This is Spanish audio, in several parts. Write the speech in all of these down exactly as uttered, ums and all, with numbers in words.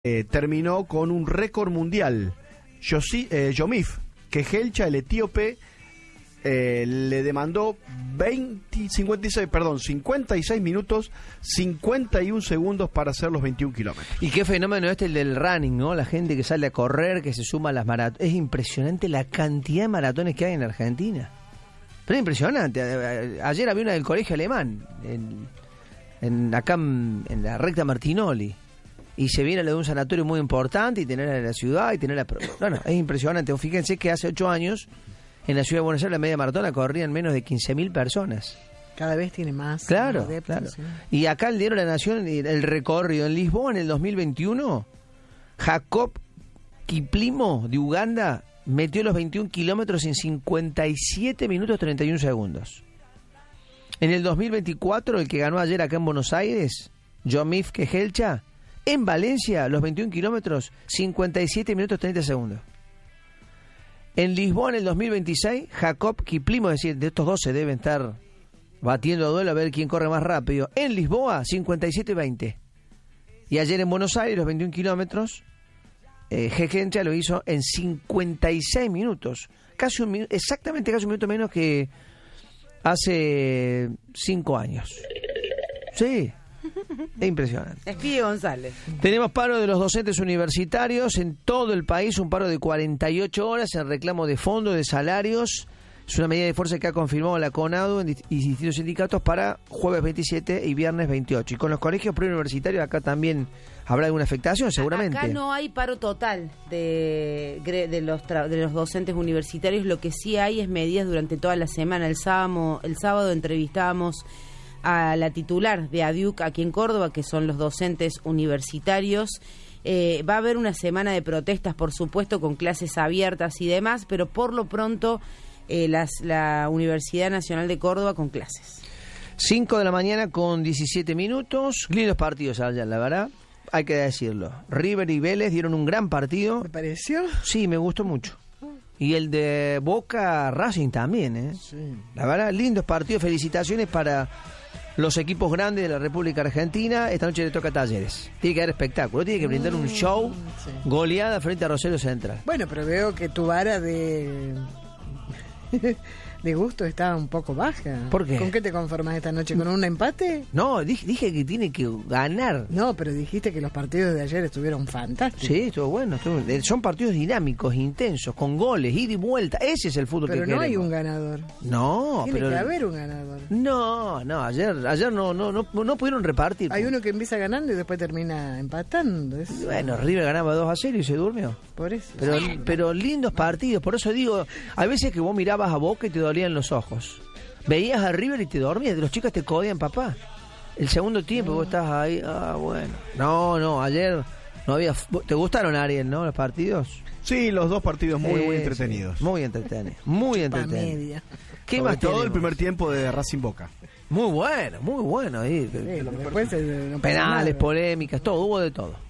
Eh, terminó con un récord mundial. Yosi, eh, Yomif Kejelcha, el etíope, eh, le demandó veinte, cincuenta y seis, perdón, cincuenta y seis minutos, cincuenta y un segundos para hacer los veintiún kilómetros. Y qué fenómeno este el del running, ¿no? La gente que sale a correr, que se suma a las maratones. Es impresionante la cantidad de maratones que hay en Argentina. Pero es impresionante. Ayer había una del colegio alemán, en, en acá en, en la recta Martinoli. Y se viene de un sanatorio muy importante y tener a la ciudad y tener la... Bueno, es impresionante. Fíjense que hace ocho años en la ciudad de Buenos Aires la media maratona corrían menos de quince mil personas. Cada vez tiene más. Claro, adeptos, claro. ¿sí? Y acá el Diario de la Nación, el recorrido en Lisboa en el dos mil veintiuno, Jacob Kiplimo de Uganda metió los veintiún kilómetros en cincuenta y siete minutos treinta y un segundos. En el dos mil veinticuatro, el que ganó ayer acá en Buenos Aires, Yomif Kejelcha, en Valencia, los veintiún kilómetros, cincuenta y siete minutos treinta segundos. En Lisboa, en el dos mil veintiséis, Jacob Kiplimo, es decir, de estos dos se deben estar batiendo a duelo a ver quién corre más rápido. En Lisboa, cincuenta y siete veinte. Y ayer en Buenos Aires, los veintiún kilómetros, eh, Kejelcha lo hizo en cincuenta y seis minutos. Casi un minuto, exactamente casi un minuto menos que hace cinco años. Sí. Es impresionante. Escribe González. Tenemos paro de los docentes universitarios en todo el país, un paro de cuarenta y ocho horas en reclamo de fondos, de salarios. Es una medida de fuerza que ha confirmado la CONADU y distintos sindicatos para jueves veintisiete y viernes veintiocho. Y con los colegios preuniversitarios acá también habrá alguna afectación, seguramente. Acá no hay paro total de, de, los, tra- de los docentes universitarios. Lo que sí hay es medidas durante toda la semana. El sábado, el sábado entrevistábamos a la titular de ADIUC aquí en Córdoba, que son los docentes universitarios. Eh, va a haber una semana de protestas, por supuesto, con clases abiertas y demás, pero por lo pronto eh, las, la Universidad Nacional de Córdoba con clases. cinco de la mañana con diecisiete minutos. Lindos partidos allá, la verdad, hay que decirlo. River y Vélez dieron un gran partido. ¿Me pareció? Sí, me gustó mucho. Y el de Boca Racing también, ¿eh? Sí. La verdad, lindos partidos. Felicitaciones para los equipos grandes de la República Argentina. Esta noche le toca a Talleres. Tiene que haber espectáculo, tiene que brindar un show, sí. Goleada frente a Rosario Central. Bueno, pero veo que tu vara de de gusto está un poco baja. ¿Por qué? ¿Con qué te conformas esta noche? ¿Con un empate? No, dije, dije que tiene que ganar. No, pero dijiste que los partidos de ayer estuvieron fantásticos. Sí, estuvo bueno. Estuvo, son partidos dinámicos, intensos, con goles, ida y vuelta. Ese es el fútbol pero que no queremos. hay un ganador. No, Tiene pero que haber un ganador. No, no, ayer ayer no no no, no pudieron repartir. Hay uno que empieza ganando y después termina empatando. Es... Bueno, River ganaba dos a cero y se durmió. Por eso. Pero, pero lindos partidos, por eso digo, hay veces que vos mirabas a Boca y te dolían los ojos. Veías a River y te dormías, los chicos te codían, papá. El segundo tiempo vos estás ahí, ah, bueno. No, no, ayer no había... ¿Te gustaron, Ariel, no, los partidos? Sí, los dos partidos muy, Sí, muy sí, entretenidos. muy entretenidos, muy entretenidos. Media. ¿Qué Sobre más todo tenemos? el primer tiempo de Racing Boca. Muy bueno, muy bueno. Ahí. Sí, después eh, no pasa Penales, nada. polémicas, todo, hubo de todo.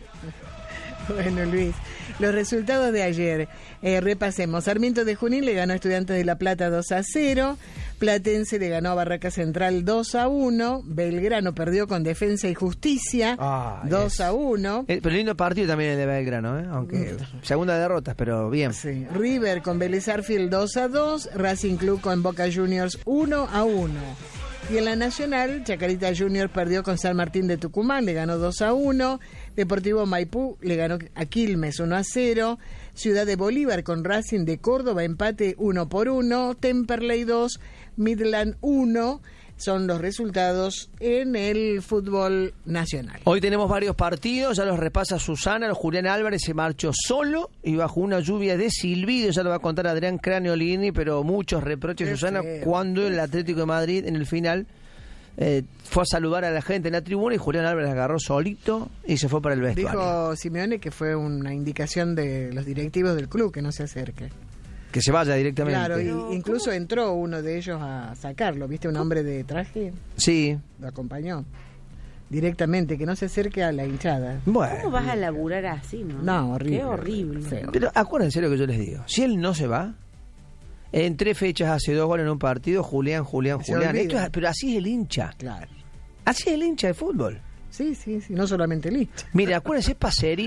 Bueno, Luis, los resultados de ayer, eh, repasemos. Sarmiento de Junín le ganó a Estudiantes de La Plata dos a cero, Platense le ganó a Barraca Central dos a uno, Belgrano perdió con Defensa y Justicia Ah, dos es. a uno. Eh, pero lindo partido también el de Belgrano, ¿eh? Aunque segunda derrota, pero bien. Sí. River con Vélez Arfield dos a dos, Racing Club con Boca Juniors uno a uno. Y en la Nacional, Chacarita Juniors perdió con San Martín de Tucumán, le ganó dos a uno. Deportivo Maipú le ganó a Quilmes uno a cero. Ciudad de Bolívar con Racing de Córdoba, empate uno por uno. Temperley dos, Midland uno. Son los resultados en el fútbol nacional. Hoy tenemos varios partidos, ya los repasa Susana. Julián Álvarez se marchó solo y bajo una lluvia de silbido, ya lo va a contar Adrián Craniolini, pero muchos reproches, Qué Susana, feo. cuando el Atlético de Madrid en el final eh, fue a saludar a la gente en la tribuna y Julián Álvarez agarró solito y se fue para el vestuario. Dijo Simeone que fue una indicación de los directivos del club que no se acerque. Que se vaya directamente. Claro, y incluso entró uno de ellos a sacarlo, ¿viste? Un hombre de traje Sí. lo acompañó directamente, que no se acerque a la hinchada. Bueno. ¿Cómo vas a laburar así, no? No, horrible. Qué horrible. Feo. Pero acuérdense lo que yo les digo. Si él no se va, en tres fechas hace dos goles en un partido, Julián, Julián, Se Julián. olvida. Esto es- pero así es el hincha. Claro. Así es el hincha de fútbol. Sí, sí, sí, no solamente Licha. Mire, acuérdense, Pacerini.